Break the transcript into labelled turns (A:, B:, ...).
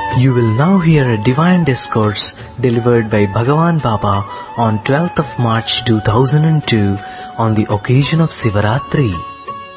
A: You will now hear a divine discourse delivered by Bhagavan Baba on 12th of March 2002 on the occasion of Sivaratri.